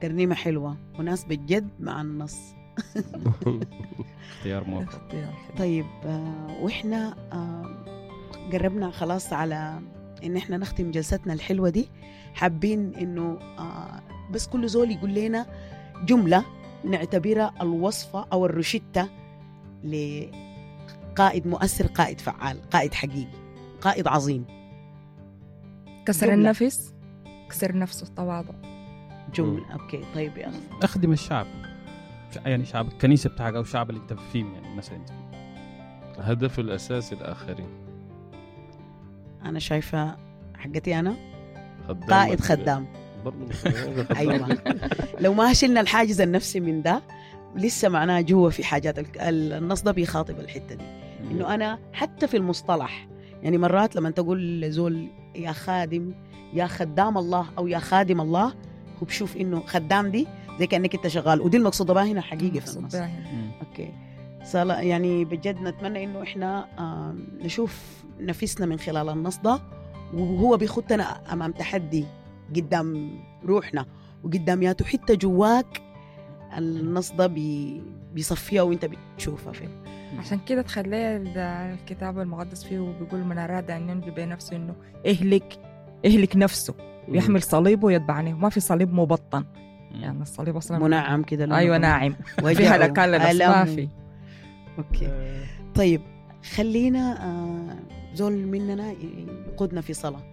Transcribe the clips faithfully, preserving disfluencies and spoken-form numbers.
ترنيمة حلوة مناسبة جد مع النص. اختيار موفق. طيب آه وإحنا آه قربنا خلاص على إن إحنا نختم جلستنا الحلوة دي، حابين إنه آه بس كل زول يقول لنا جملة نعتبرها الوصفة أو الروشتة لقائد مؤثر، قائد فعال، قائد حقيقي، قائد عظيم. كسر جملة. النفس، كسر نفسه، التواضع. جملة. أوكي طيب يا أخي. أخدم الشعب، يعني شعب الكنيسة بتاعك أو شعب اللي أنت فيه، يعني مثلا أنت فيه. هدف الأساسي الآخرين. أنا شايفة حقتي أنا خدام قائد خدام. أيوة. لو ما شلنا الحاجز النفسي من ده لسه معناه جوا في حاجات. النص ده بيخاطب الحتة دي، إنه أنا حتى في المصطلح يعني مرات لما تقول لزول يا خادم يا خدام الله أو يا خادم الله، هو بشوف إنه خدام دي زي كأنك أنت شغال، ودي المقصودة بها هنا حقيقي في النص. أوكي صلا يعني بجد نتمنى إنه إحنا آه نشوف نفسنا من خلال النص ده، وهو بيخطنا أمام تحدي قدام روحنا وقدام ياتو حتى جواك. النص ده بي بيصفيها وانت بتشوفها فيه. عشان كده تخلي الكتاب المقدس فيه وبيقول من أراد أن ينجي بنفسه إنه إهلك إهلك نفسه بيحمل صليبه ويتبعني. وما في صليب مبطن، يعني الصليب أصلا منعم كده. أيوة ناعم فيها لكان لنفس ما في. أوكي طيب خلينا آه زول مننا يقودنا في صلاة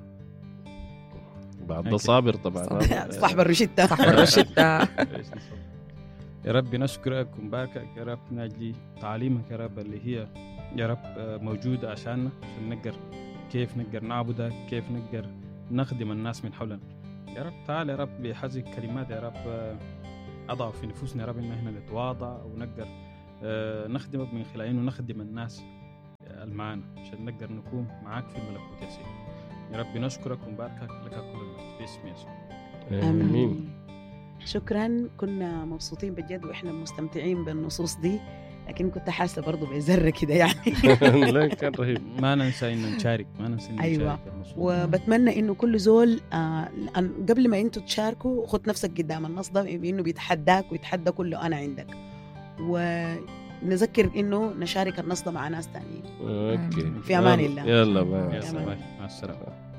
بعد ده صابر طبعا. صاحب الرشدة. صاحب الرشدة. يا رب نشكرك ونباركك يا رب من أجل تعليمك يا رب اللي هي يا رب موجودة عشاننا، عشان نقدر كيف نقدر نعبدك، كيف نقدر نخدم الناس من حولنا. يا رب تعال يا رب بهذه الكلمات يا رب أضع في نفوسنا يا رب إن إحنا نتواضع ونقدر نخدمك من خلال إنه نخدم الناس المعانا، عشان نقدر نكون معاك في الملكوت يا سيدي. يا رب نشكرك ونباركك لك كل المجد في اسم يسوع. آمين. شكرا. كنا مبسوطين بجد وإحنا مستمتعين بالنصوص دي، لكن كنت حاسة برضو بذرة كده يعني. لا كان رهيب. ما ننسى إنه نشارك، ما ننسى إنه أيوة. نشارك. وبتمنى إنه كل زول آه قبل ما أنتوا تشاركوا خد نفسك قدام النص ده إنه بيتحداك ويتحدى كله أنا عندك، ونذكر إنه نشارك النص ده مع ناس تانيين. أوكي. في أمان الله. يلا مع السلامة.